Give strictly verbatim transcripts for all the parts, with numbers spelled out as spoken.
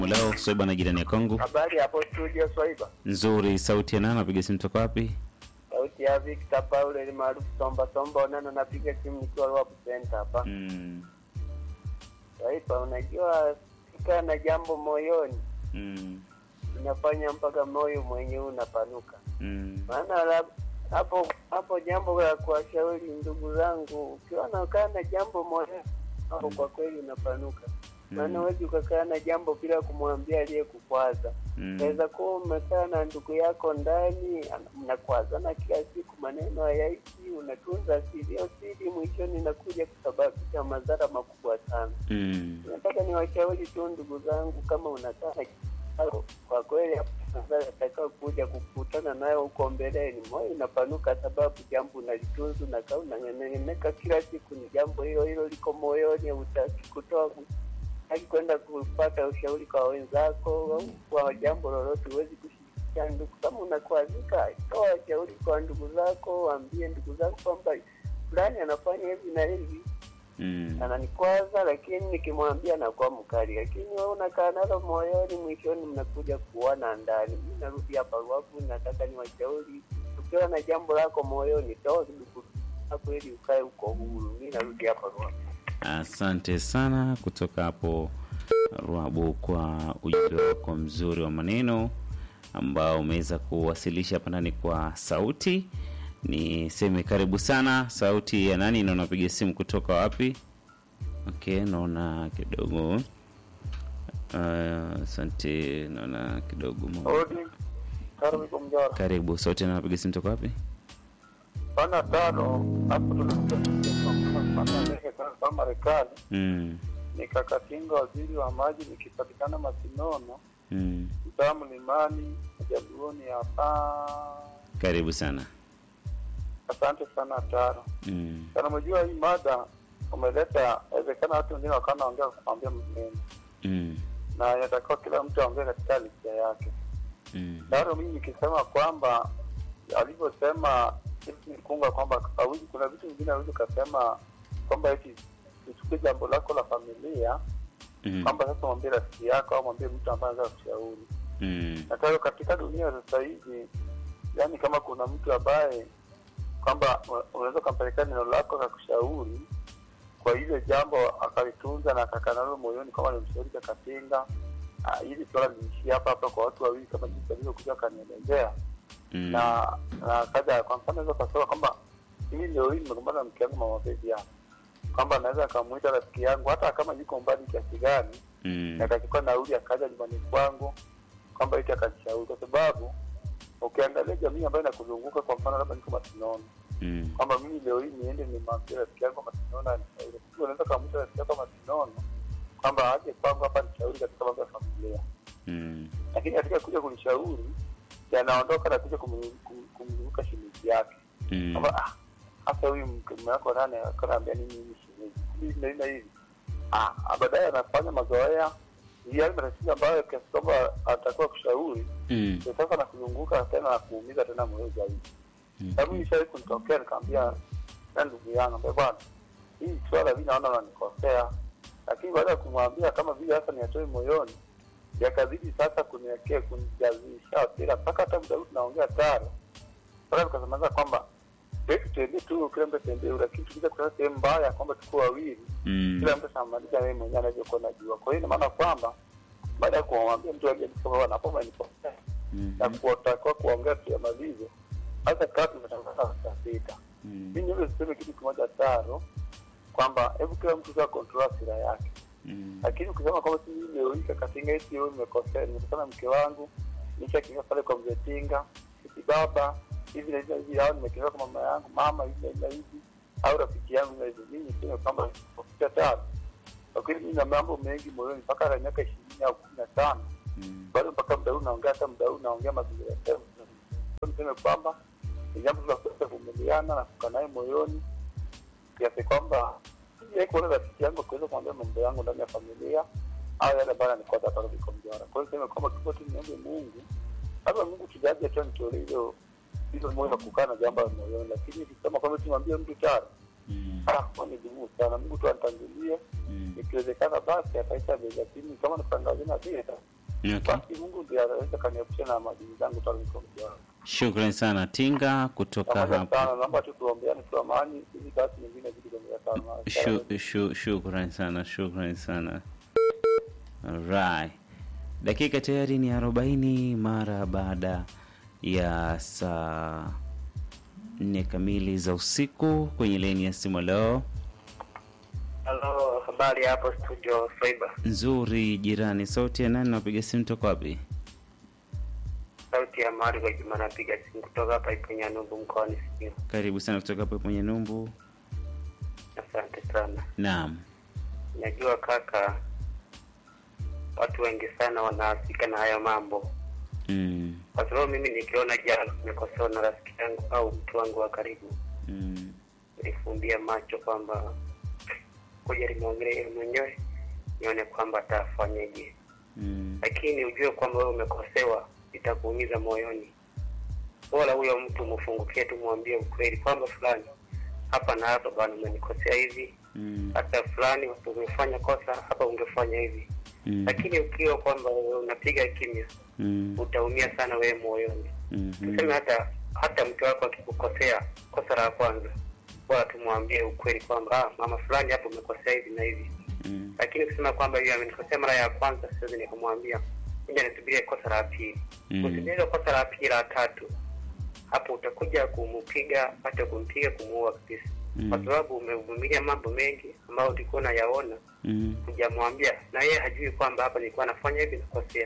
Mulao Swaiba na jirani ya Kongo. Habari hapo studio Swaiba. Nzuri, sauti ya nani napiga simu toka wapi? Sauti ya Victor Paul ni maarufu Somba Somba nana napiga simu nikiwa Rwap Center hapa. Mm. Swaiba, unajua fika na jambo moyoni. Mm. Unafanya mpaka moyo mwenyewe unapanuka. Mm. Maana hapo hapo jambo la kuwashauri ndugu zangu, ukiwa unakaa na jambo moyoni hapo kwa kweli unapanuka. Maana mm. wewe ukakaa na jambo bila kumwambia aliyekukwaza. Unaweza mm. kuwa umekaa na ndugu yako ndani mnakwazana kila siku, maneno hayaishi, unatunza siri, siri mwishoni inakuja kusababisha madhara makubwa sana. Mm. Nataka niwashauri tu ndugu zangu, kama unakaa kwa kweli madhara yatakao kuja kukutana nayo huko mbeleni, moyo unapanuka sababu jambo unalitunza na kau unaneneka kila siku, ni jambo hilo hilo liko moyoni, hutaki kutoa haki kwenda kupata ushauri kwa wenzako au kwa jambo lolote. Huwezi kushirikiana ndugu, kama unakuazika toa ushauri kwa ndugu zako, waambie ndugu zako kwamba fulani anafanya hivi na hivi mm. ananikwaza, lakini nikimwambia anakuwa mkali, lakini wewe unakaa nalo moyoni, mwishoni mnakuja kuona ndani. Mimi narudi hapa wapi, nataka niwashauri, ukiwa na jambo lako moyoni toa ndugu hapo ili ukae uko huru. Mimi narudi hapa wapi. Asante sana kutoka hapo Ruabu kwa ujumbe wako mzuri wa maneno ambao umeweza kuwasilisha hapa ndani kwa sauti. Ni seme karibu sana. Sauti ya nani na unapiga simu kutoka wapi? Okay, naona kidogo. Asante, uh, naona kidogo. Karibu kumjora. Karibu, sauti na unapiga simu kutoka wapi? Bana tano hapo tunataka kwa Marekani. Mm. Nikakatinga waziri wa maji nikipatikana Masinono. Mm. Mtamu Limani, Jabuoni hapa. Karibu sana. Asante sana Taro. Mm. Kana mjua hii mada umeleta, inawezekana watu wengine wakana ongea kuambia mzee. Mm. Na inatakiwa kila mtu aongee katika lisia yake. Mm. Taro, mimi nikisema kwamba alivyosema ni kunga kwamba hawezi, kuna vitu vingine hawezi kusema kwamba eti uchukue jambo lako la familia mm. kwamba sasa mwambie rafiki yako au mwambie mtu ambaye anaweza kushauri. Mm. Na kwa hiyo katika dunia sasa hivi, yani kama kuna mtu ambaye kwamba unaweza kumpelekea neno lako la kushauri kwa ile jambo akalitunza na akakaa nalo moyoni, kama ni mshauri kakatenga ili swala liishi hapa hapa kwa watu wawili kama jinsi alivyokuja kanielezea. Mm. na na kaja kwa mfano naweza kusema kwamba mimi leo hii nimegombana na mke wangu mama baby yangu, kwamba naweza kumuita rafiki yangu hata kama yuko mbali kiasi gani, mm. na akachukua nauli akaja nyumbani kwangu kwamba eti akanishauri, kwa sababu ukiangalia jamii ambayo inakuzunguka, kwa mfano labda niko Masinono, mm. kwamba mimi leo hii niende nimwambie rafiki yangu Masinono anishauri, sio unaweza kumuita rafiki yako Masinono kwamba aje kwangu hapa nishauri katika mambo ya familia, mm. lakini katika kuja kunishauri yanaondoka na kuja kumzunguka shilingi yake. Mm. Kama ah hata huyu mume wako nani akaniambia nini mimi shilingi hivi na hivi. Ah baadaye anafanya mazoea yale matatizo ambayo kiasi kwamba atakuwa kushauri. Mm. Sasa na kuzunguka tena na kuumiza tena moyo zaidi. Mm. Sababu nishawahi kunitokea nikamwambia na ndugu yangu bwana, hii swala mimi naona unanikosea, lakini baada ya kumwambia kama vile hasa niatoe moyoni, yakazidi sasa kuniwekea kunijazisha bila mpaka hata muda huu tunaongea Taro. Sasa tukasemaza kwamba eti tuende tu kila mtu tende, lakini tukija kwa sehemu mbaya kwamba tuko wawili, mm. kila mtu samaliza yeye mwenyewe anavyokuwa anajua. Kwa hiyo maana kwamba baada ya kumwambia mtu aje kama bwana hapo mmenipokea, mm. na kuotakiwa kuongea tu malizo hata kama tumetangaza saa sita. Mm. Mimi niwe sema kitu kimoja Taro, kwamba hebu kila mtu za control sira yake. Mm. Lakini ukisema kwamba si mimi leo hii kakatinga eti wewe umekosea, nimekosana mke wangu, nishakinga pale kwa mzee Tinga, eti baba hivi na hivi hao nimekinga kwa mama yangu, mama hivi na hivi au rafiki yangu na hivi, mimi nisema kwamba kofia Taro. Lakini mimi na mambo mengi moyoni mpaka na miaka ishirini au kumi na tano. Mm. Bado mpaka muda huu naongea, hata muda huu naongea mazingira yangu. Niseme kwamba ni jambo la kuvumiliana na kukaa naye moyoni, kiasi kwamba yeye kuona rafiki yangu kuweza kumwambia mambo yangu ndani ya familia au yale bana ni kwa sababu kwa mjora. Kwa hiyo sema kwamba tuko tu niombe Mungu, hata Mungu tujaje tu nitolee hiyo hizo moyo kukaa na jambo la moyoni, lakini kama kama tumwambie mtu Taro Mm. Ah, ni vigumu sana. Mungu tu atangulie. Mm. Ikiwezekana basi ataita bega chini kama ni kangazina pia. Okay. Basi Mungu ndiye anaweza kaniepusha na madini zangu talikojia. Shukrani sana Tinga kutoka hapo. Sana naomba tu tuombeane tu amani ili basi nyingine zidi kuendelea sana. Shu, shu, shukrani sana, shukrani sana. Alright. Dakika tayari ni arobaini mara baada ya saa nne kamili za usiku kwenye leni ya simu leo. Hello, habari hapo studio Fiber. Nzuri jirani, sauti ya nani napiga simu toka wapi? Sauti ya Mari kwa Juma napiga simu kutoka hapa Iponya Numbu mkoani Simiyu. Karibu sana kutoka hapa Iponya Numbu. Asante sana. Naam. Najua kaka watu wengi sana wanaafika na haya mambo. Mm. Kwa sababu mimi nikiona jana nimekosewa na rafiki yangu au mtu wangu wa karibu. Mm. Nilifumbia macho kwamba koja limeongelea mwenyewe nione kwamba atafanyaje. Mm. Lakini ujue kwamba wewe umekosewa itakuumiza moyoni. Bora huyo mtu mfungukie tu mwambie ukweli kwamba fulani hapa na hapa bwana umenikosea hivi. Mm. Hata fulani ungefanya kosa hapa ungefanya hivi. Mm. Lakini ukiwa kwamba unapiga kimya, mm. utaumia sana wewe moyoni. Mm-hmm. Tuseme hata hata mtu wako akikukosea kosa la kwanza, bora tumwambie ukweli kwamba ah, mama fulani hapo umekosea hivi na hivi. Mm. Lakini kusema kwamba yeye amenikosea mara ya kwanza, sasa nikamwambia ngoja nisubirie kosa la pili. Mm. Usijue kosa la pili la tatu. Hapo utakuja kumpiga, hata kumpiga kumuua kabisa. Mm. Kwa sababu umevumilia mambo mengi ambayo ulikuwa unayaona. Mm. Hujamwambia na yeye hajui kwamba hapa nilikuwa nafanya hivi nakosea.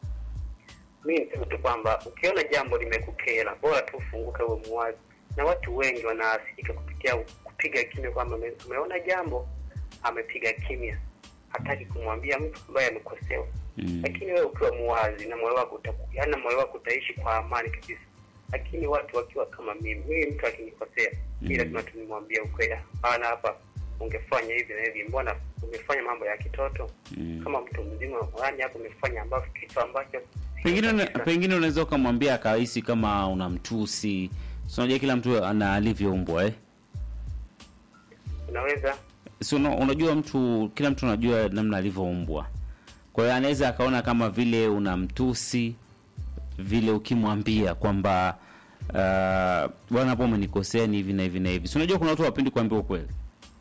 Mimi nisema tu kwamba ukiona jambo limekukera, bora tu ufunguke uwe muwazi. Na watu wengi wanaasika kupitia kupiga kimya kwamba umeona jambo amepiga kimya. Hataki kumwambia mtu ambaye amekosewa. Mm. Lakini wewe ukiwa muwazi na moyo wako utakuwa, yaani moyo wako utaishi kwa amani kabisa. Lakini watu wakiwa kama mimi, mimi mtu akinikosea, mm. ila lazima tunimwambie ukweli. Hapana hapa ungefanya hivi na hivi, mbona umefanya mambo ya kitoto? Mm. Kama mtu mzima yani hapo umefanya ambacho kitu ambacho pengine pengine unaweza kumwambia akahisi kama unamtusi. So unajua kila mtu ana alivyoumbwa eh. Unaweza? So unajua mtu kila mtu anajua namna alivyoumbwa. Kwa hiyo anaweza akaona kama vile unamtusi vile ukimwambia kwamba uh, bwana hapo umenikosea ni hivi na hivi na hivi. So unajua kuna watu wapendi kuambia ukweli.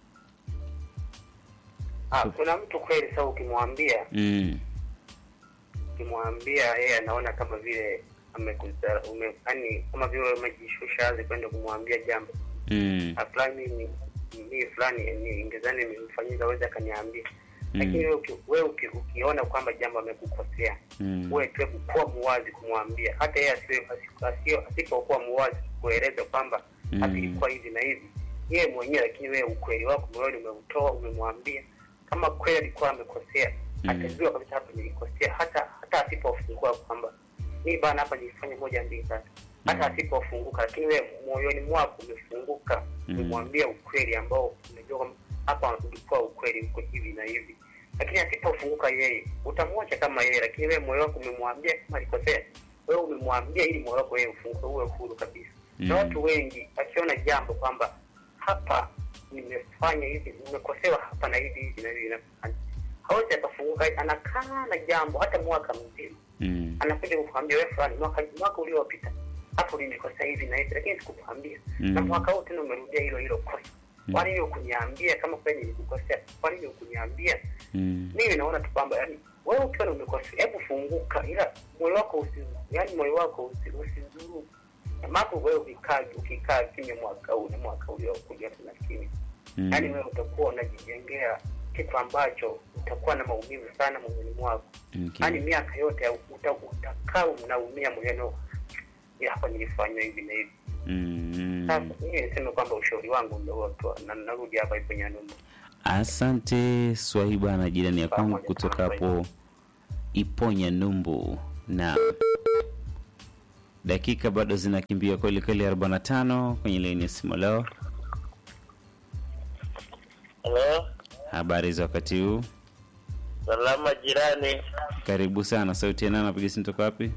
Ah, so, kuna mtu kweli sasa ukimwambia mm. ukimwambia yeye anaona kama vile amekuzara ume yani kama vile umejishusha azi kwenda kumwambia jambo. Mm. Aflani ni ni fulani ni ingezani nimemfanyia waweza kaniambia. Mm. Lakini wewe wewe ukiona kwamba jambo amekukosea, mm. wewe tu kuwa muwazi kumwambia. Hata yeye asiwe asio asipokuwa muwazi kueleza kwamba mm. alikuwa hivi na hivi. Yeye mwenyewe lakini wewe ukweli wako moyoni umeutoa umemwambia kama kweli alikuwa amekosea. Mm. Atajua kabisa hapa nilikosea hata hata asipofungua kwamba mimi bana hapa nilifanya moja mbili tatu. Hata mm. asipofunguka lakini wewe moyoni mwako umefunguka umemwambia mm. ukweli ambao unajua hapa ulikuwa ukweli uko hivi na hivi. Lakini asipofunguka yeye utamwacha kama yeye, lakini wewe moyo wako umemwambia kama alikosea. Wewe umemwambia ili moyo wako yeye ufunguke uwe huru kabisa. Mm. Na watu wengi akiona jambo kwamba hapa nimefanya hivi, nimekosewa hapa na hivi hivi na hivi na hawezi akafunguka, anakaa na jambo hata mwaka mzima. Mm. Anakuja kukuambia wewe fulani mwaka mwaka uliopita hapo nilikosea hivi na hivi lakini sikukuambia. Mm. Na mwaka huu tena umerudia hilo hilo kosa. Mm. Kwa nini ukuniambia kama kweli nilikosea? Kwa nini ukuniambia? Mm. Mimi naona tu kwamba yani wewe ukiwa umekosea hebu funguka, ila moyo wako usi yani moyo wako usizuru. Maana wewe ukikaa ukikaa kimya mwaka huu na mwaka uliokuja tena kimya. Mm. Yani wewe utakuwa unajijengea kitu ambacho utakuwa na maumivu sana moyoni mwako. Okay. Yani miaka yote utakaa unaumia moyoni wako. Hapa nilifanya hivi na hivi. Mm. Sasa mimi niseme kwamba ushauri wangu ndio watu na narudi hapa Iponya Numbu. Asante Swahiba na jirani ya kwangu kutoka hapo Iponya Numbu. Na dakika bado zinakimbia kweli kweli arobaini na tano kwenye line ya simu leo. Hello. Habari za wakati huu? Salama jirani. Karibu sana. Sauti ya nani napiga simu toka wapi?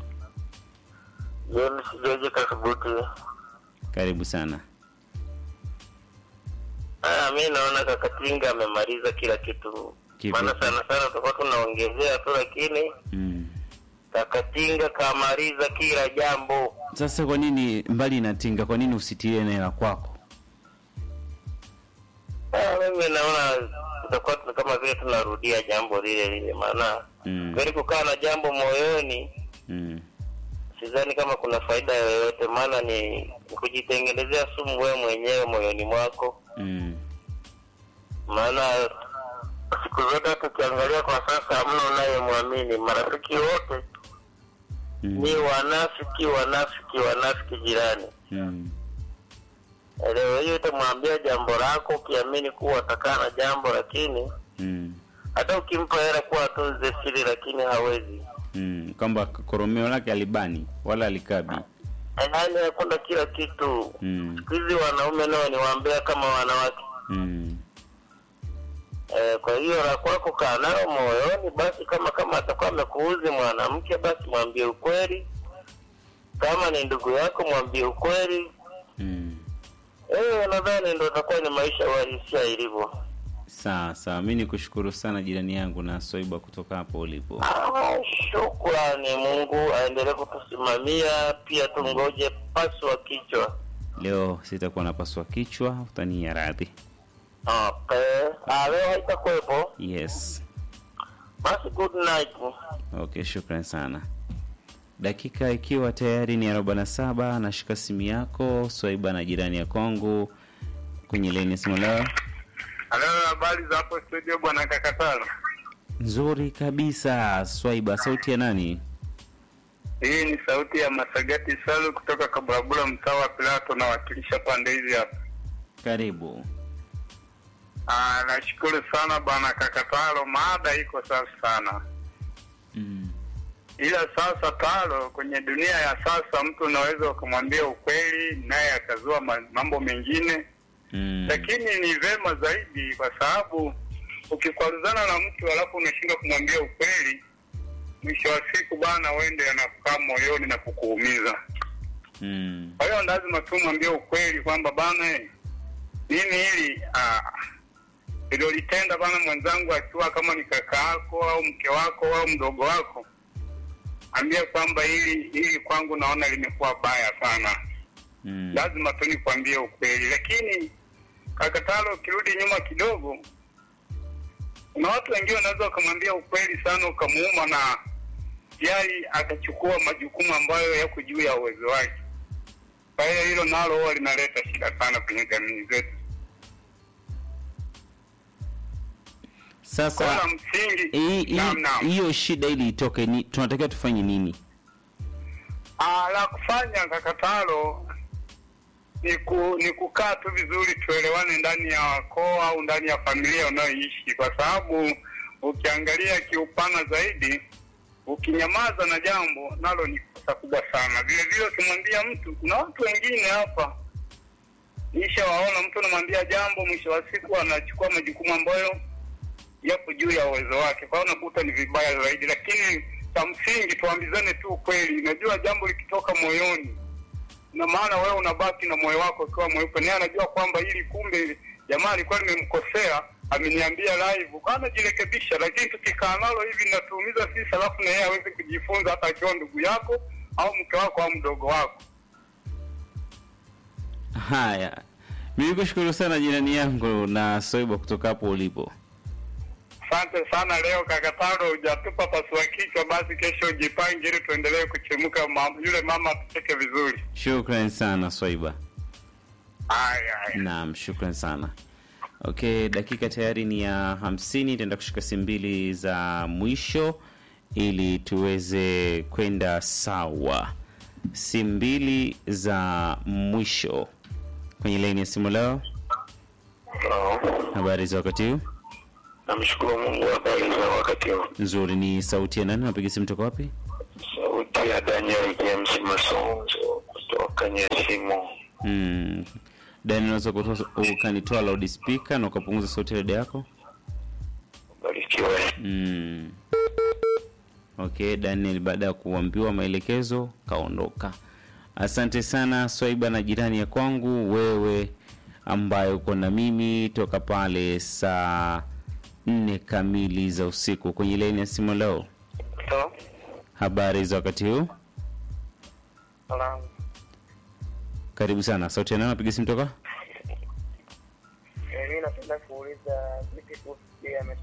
James George Kasubuti. Karibu sana. Ah, mimi naona Kakatinga amemaliza kila kitu. Maana sana sana tutakuwa tunaongezea tu, lakini mm. Kakatinga kamaliza kila jambo. Sasa kwa nini mbali na Tinga, kwa nini usitie neno kwako? Ah, mimi naona tutakuwa kama vile tunarudia jambo lile lile, maana mm. kweli kukaa na jambo moyoni mm. sidhani kama kuna faida yoyote, maana ni, ni kujitengenezea sumu wewe mwenyewe moyoni mwako. Mm. Maana siku zote tukiangalia kwa sasa hamna unayemwamini, marafiki wote mm. ni wanafiki wanafiki wanafiki jirani. Mm. Leo hiyo utamwambia jambo lako ukiamini kuwa atakaa na jambo, lakini mm. hata ukimpa hela kuwa atunze siri lakini hawezi. Mm, kwamba koromeo lake alibani wala alikabi. Yaani hakuna kila kitu. Mm. Hizi wanaume nao ni waambia kama wanawake. Mm. Eh, kwa hiyo la kwako kaa nao moyoni, basi kama kama atakuwa amekuuzi mwanamke basi mwambie ukweli. Kama ni ndugu yako mwambie ukweli. Mm. Eh, nadhani ndio itakuwa ni maisha halisia ilivyo. Sawa sawa, mimi nikushukuru sana jirani yangu na Swaiba kutoka hapo ulipo. Ah, shukrani, Mungu aendelee kutusimamia, pia tungoje paswa kichwa. Leo sitakuwa na paswa kichwa, utania radhi. Okay. Ah, leo haitakuwepo? Yes. Basi good night. Okay, shukrani sana. Dakika ikiwa tayari ni arobaini na saba, nashika simu yako Swaiba na jirani ya kwangu kwenye line simu leo. Halo, habari za hapo studio bwana Kakatalo? Nzuri kabisa. Swaiba, sauti ya nani? Hii ni sauti ya Masagati Salu kutoka Kabulabula, mtaa wa Pilato, na wakilisha pande hizi hapa. Karibu. Ah, nashukuru sana bwana Kakatalo, maada iko safi sana. Mm. Ila sasa Talo, kwenye dunia ya sasa mtu unaweza kumwambia ukweli naye akazua mambo mengine. Mm. Lakini ni vema zaidi kwa sababu ukikwaruzana na mtu alafu unashindwa kumwambia ukweli, mwisho wa siku bana wende anakukaa moyoni na kukuumiza. Mm. Kwa hiyo lazima tu mwambie ukweli kwamba bana nini hili ah ndio litenda bana mwenzangu, akiwa kama ni kaka yako au mke wako au mdogo wako, ambia kwamba hili hili kwangu naona limekuwa baya sana. Mm. Lazima tu nikwambie ukweli. Lakini Kakatalo, kirudi nyuma kidogo, kuna watu wengine wanaweza kumwambia ukweli sana ukamuuma na yai akachukua majukumu ambayo yako juu ya uwezo wake. Kwa hiyo hilo nalo huwa linaleta shida sana kwenye jamii zetu. Sasa hiyo shida ili itoke ni tunatakiwa tufanye nini? Ah, la kufanya Kakatalo ni ku, ni kukaa tu vizuri, tuelewane ndani ya koo au ndani ya familia unayoishi, kwa sababu ukiangalia kiupana zaidi, ukinyamaza na jambo nalo ni kosa kubwa sana. Vile vile ukimwambia mtu, kuna watu wengine hapa nisha waona mtu anamwambia jambo, mwisho wa siku anachukua majukumu ambayo yapo juu ya uwezo wake. Kwa hiyo unakuta ni vibaya zaidi. Lakini cha msingi tuambizane tu kweli. Unajua jambo likitoka moyoni, na maana wewe unabaki na moyo wako ukiwa mweupe. Naye anajua kwamba hili kumbe jamaa alikuwa nimemkosea, ameniambia live, kana jirekebisha. Lakini tukikaa nalo hivi natuumiza sisi, alafu na yeye hawezi kujifunza hata akiwa ndugu yako au mke wako au mdogo wako. Haya. Mimi kushukuru sana jirani yangu na Swaiba kutoka hapo ulipo. Asante sana leo Kakatalo, hujatupa pasua kichwa, basi kesho ujipange ili tuendelee kuchemuka mama, yule mama tucheke vizuri. Shukrani sana Swaiba. Haya haya. Naam, shukrani sana. Okay, dakika tayari ni ya hamsini, tutaenda kushika simu mbili za mwisho ili tuweze kwenda sawa. Simu mbili za mwisho kwenye line ya simu leo. Hello. Habari za wakati huu? Namshukuru Mungu, habari za wakati huu. Nzuri. Ni sauti ya nani? Napiga simu toka wapi? Sauti ya Daniel James Masonzo kutoka Nyasimo. Mm. Daniel, unaweza ukanitoa loudspeaker na ukapunguza sauti ya redio yako? Barikiwe. Mm. Okay, Daniel baada ya kuambiwa maelekezo kaondoka. Asante sana Swaiba na jirani ya kwangu, wewe ambayo uko na mimi toka pale saa nne kamili za usiku kwenye laini ya simu leo. So, Habari za wakati huu? salamu. Karibu sana. Sauti ya nani napiga simu toka? Eh, mimi napenda kuuliza vipi kuhusu ya mesh.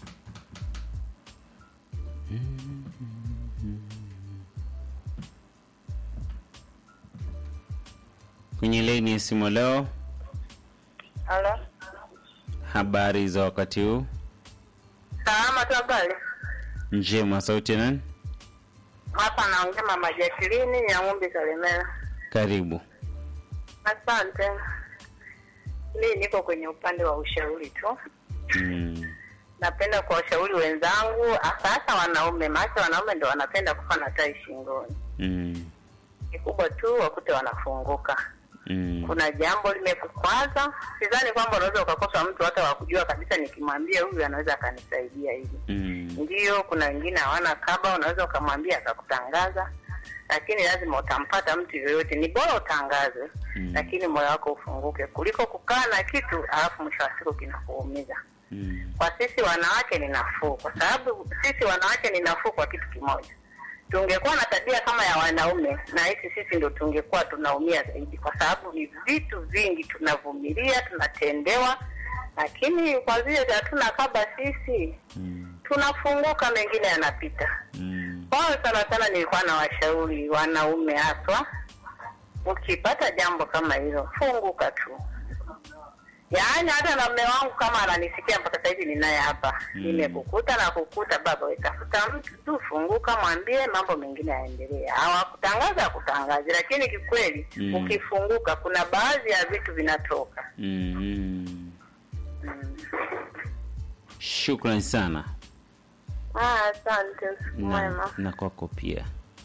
Kwenye laini ya simu leo. Halo. Habari za wakati huu? Salama tu habari. Njema. Sauti ya nani? Hapa naongea Mama Jacqueline ya Ng'ombe Kalemera. Karibu. Asante. Mimi niko kwenye upande wa ushauri tu. Mm. Napenda kuwashauri wenzangu, hasa wanaume, maana wanaume ndio wanapenda kufa na tai shingoni. Mm. Kikubwa tu wakute wanafunguka. Mm. Kuna jambo limekukwaza, sidhani kwamba unaweza ukakosa mtu hata wa kujua kabisa nikimwambia huyu anaweza akanisaidia hivi. Mm. Ndio, kuna wengine hawana kaba, unaweza ukamwambia akakutangaza, lakini lazima utampata mtu yoyote. Ni bora utangaze, mm. lakini moyo wako ufunguke kuliko kukaa na kitu alafu mwisho wa siku kinakuumiza. Mm. Kwa sisi wanawake ni nafuu, kwa sababu sisi wanawake ni nafuu kwa kitu kimoja. Tungekuwa na tabia kama ya wanaume, na hisi sisi ndio tungekuwa tunaumia zaidi, kwa sababu ni vitu vingi tunavumilia, tunatendewa, lakini kwa vile hatuna kaba sisi, mm. tunafunguka, mengine yanapita. Mm. Kwa sana sana nilikuwa na washauri wanaume haswa, ukipata jambo kama hilo funguka tu. Yaani hata na mume wangu kama ananisikia mpaka sasa hivi ninaye hapa. Mm. Nimekukuta na kukuta baba utafuta mtu tu, funguka, mwambie, mambo mengine yaendelee. Hawakutangaza kutangaza, lakini kikweli mm. ukifunguka kuna baadhi ya vitu vinatoka. Mm. Mm. Shukrani sana. Ah, asante. Na, na kwako pia.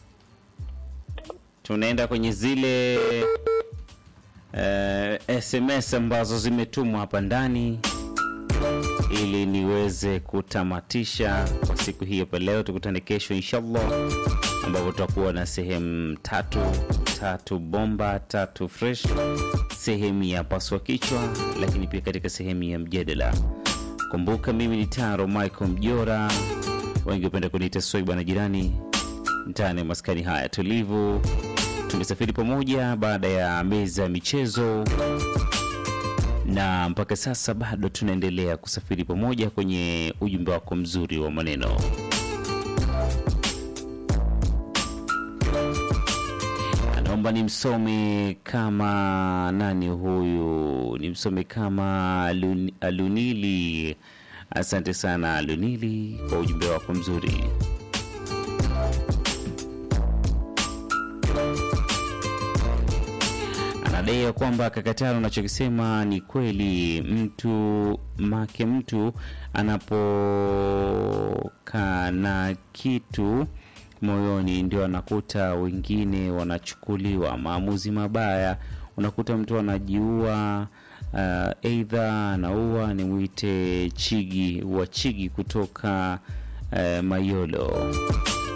Tunaenda kwenye zile Uh, S M S ambazo zimetumwa hapa ndani ili niweze kutamatisha kwa siku hii hapa leo. Tukutane kesho inshallah, ambapo tutakuwa na sehemu tatu tatu bomba tatu fresh, sehemu ya paswa kichwa, lakini pia katika sehemu ya mjadala. Kumbuka mimi ni Taro Michael Mjora, wengi wapenda kuniita Soiba na jirani, mtaani maskani haya tulivu. Tumesafiri pamoja baada ya meza ya michezo, na mpaka sasa bado tunaendelea kusafiri pamoja kwenye ujumbe wako mzuri wa maneno. Naomba nimsome kama nani huyu, nimsome kama Alun, Alunili. Asante sana Alunili kwa ujumbe wako mzuri. Anadai kwamba kakatano unachokisema ni kweli, mtu make mtu anapokaa na kitu moyoni ndio anakuta wengine wanachukuliwa maamuzi mabaya. Unakuta mtu anajiua, uh, either anaua. Ni muite Chigi wa Chigi kutoka uh, Mayolo.